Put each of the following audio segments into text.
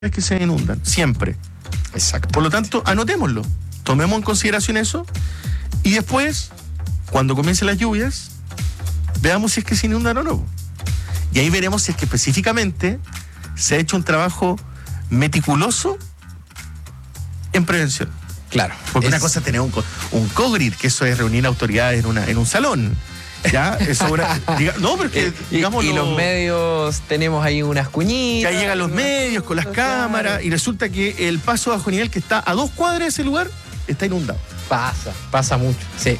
que se inundan, siempre. Exacto. Por lo tanto, anotémoslo, tomemos en consideración eso y después, cuando comiencen las lluvias, veamos si es que se inundan o no. Y ahí veremos si es que específicamente se ha hecho un trabajo meticuloso en prevención. Claro. Porque una cosa es tener un COGRID, que eso es reunir autoridades en un salón. ¿Ya? Eso no, porque digamos. Y los medios tenemos ahí unas cuñitas. Ya llegan los medios con las cámaras y resulta que el paso bajo nivel que está a 2 cuadras de ese lugar está inundado. Pasa mucho. Sí.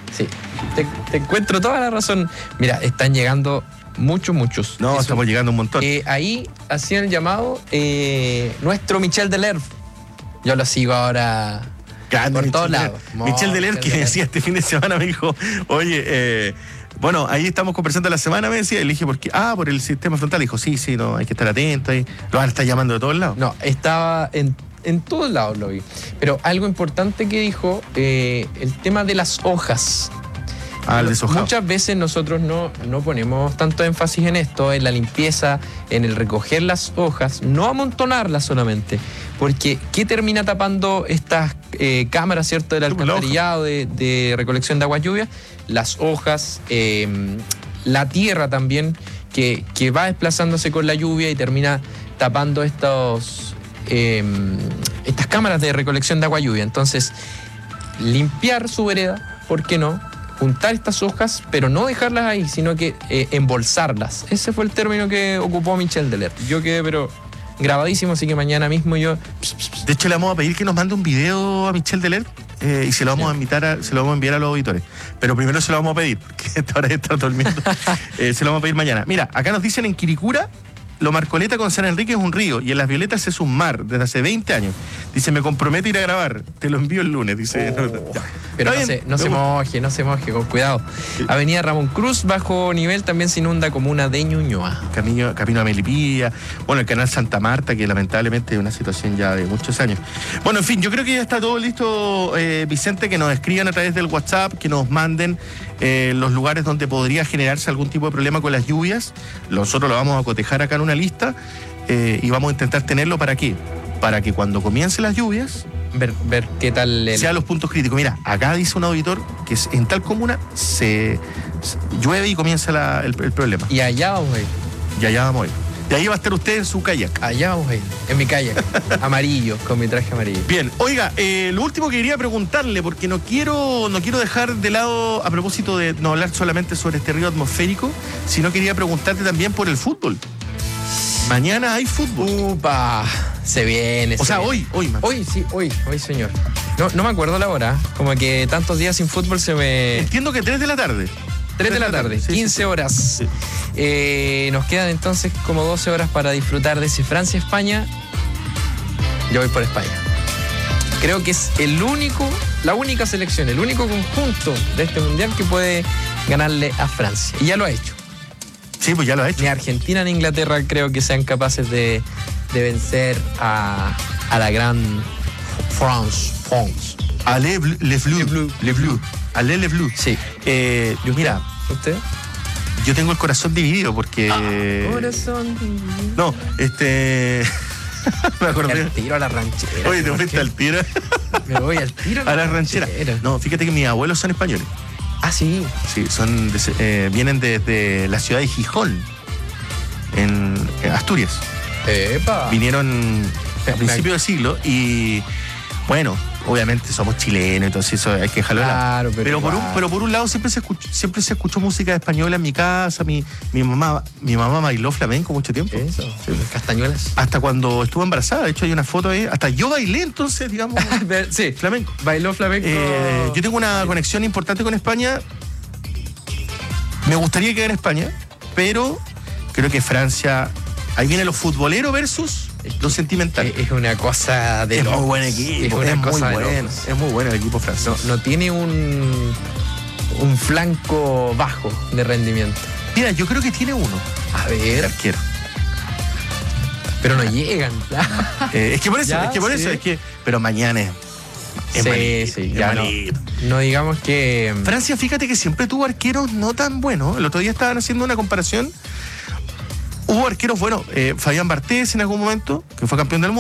Te encuentro toda la razón. Mira, están llegando muchos. No, estamos llegando un montón. Ahí hacían el llamado nuestro Michel Delerve. Yo lo sigo ahora. Grande, por todos lados. Michel Delerve, que me decía este fin de semana, me dijo, oye, bueno, ahí estamos conversando la semana, me decía, y le dije, ¿por qué? Por el sistema frontal. Dijo, sí, no, hay que estar atento, ahí lo van a estar llamando de todos lados. No, estaba en todos lados lo vi. Pero algo importante que dijo, el tema de las hojas. El deshojado. Muchas veces nosotros no ponemos tanto énfasis en esto, en la limpieza, en el recoger las hojas, no amontonarlas solamente. Porque ¿qué termina tapando estas cámaras, cierto, del alcantarillado de recolección de aguas lluvias? Las hojas, la tierra también, que va desplazándose con la lluvia y termina tapando estas cámaras de recolección de agua lluvia. Entonces, limpiar su vereda, ¿por qué no? Juntar estas hojas, pero no dejarlas ahí, sino que embolsarlas. Ese fue el término que ocupó Michel Delerve. Yo quedé, pero grabadísimo, así que mañana mismo yo... De hecho, le vamos a pedir que nos mande un video a Michel Delerve y se lo vamos a enviar a los auditores. Pero primero se lo vamos a pedir, porque esta hora está durmiendo. Se lo vamos a pedir mañana. Mira, acá nos dicen en Quiricura, lo Marcoleta con San Enrique es un río y en Las Violetas es un mar desde hace 20 años. Dice, me comprometo a ir a grabar, te lo envío el lunes. Dice, pero no se moje, con cuidado. Avenida Ramón Cruz, bajo nivel, también se inunda comuna de Ñuñoa. Camino a Melipilla, bueno, el canal Santa Marta, que lamentablemente es una situación ya de muchos años. Bueno, en fin, yo creo que ya está todo listo, Vicente, que nos escriban a través del WhatsApp, que nos manden los lugares donde podría generarse algún tipo de problema con las lluvias. Nosotros lo vamos a cotejar acá en una lista y vamos a intentar tenerlo ¿para qué? Para que cuando comiencen las lluvias ver qué tal sean los puntos críticos. Mira, acá dice un auditor que en tal comuna se llueve y comienza el problema. Y allá vamos a ir. Y allá vamos a ir. De ahí va a estar usted en su kayak. Allá vamos a ir, en mi kayak. Amarillo, con mi traje amarillo. Bien, oiga, lo último que quería preguntarle, porque no quiero dejar de lado, a propósito de no hablar solamente sobre este río atmosférico, sino quería preguntarte también por el fútbol. Mañana hay fútbol. ¡Upa! Se viene. O sea, viene. hoy. Hoy, señor. No me acuerdo la hora. Como que tantos días sin fútbol se me... Entiendo que 3 de la tarde. 3 de la tarde, sí, 15 horas. Sí. Nos quedan entonces como 12 horas para disfrutar de ese Francia-España. Yo voy por España. Creo que es la única selección, el único conjunto de este mundial que puede ganarle a Francia. Y ya lo ha hecho. Sí, pues ya lo ha hecho. Ni Argentina ni Inglaterra creo que sean capaces de vencer a la gran France. Allez les Bleus. Allez les Bleus. Sí. Mira, ¿usted? Yo tengo el corazón dividido porque... corazón dividido. No, me acordé. Al tiro a la ranchera. Oye, te fuiste al tiro. Me voy al tiro a la ranchera. No, fíjate que mis abuelos son españoles. Ah, sí. Sí, vienen desde la ciudad de Gijón, en Asturias. ¡Epa! Vinieron a principios del siglo y, bueno, obviamente somos chilenos, entonces eso hay que dejarlo. Claro, pero por un lado siempre se escuchó música española en mi casa. Mi mamá bailó flamenco mucho tiempo. Eso, sí. Castañuelas. Hasta cuando estuvo embarazada, de hecho hay una foto ahí. Hasta yo bailé entonces, digamos, sí, flamenco. Bailó flamenco. Yo tengo una conexión importante con España. Me gustaría quedar en España, pero creo que Francia... Ahí viene los futboleros versus lo sentimental. Es una cosa de locos. Muy buen equipo. Es muy bueno el equipo francés. No tiene un flanco bajo de rendimiento. Mira, yo creo que tiene uno. A ver. El arquero. Pero no llegan. Es que por eso, pero mañana es malito, ya no digamos que... Francia, fíjate que siempre tuvo arqueros no tan buenos. El otro día estaban haciendo una comparación. Hubo arqueros, bueno, Fabián Bartés en algún momento, que fue campeón del mundo.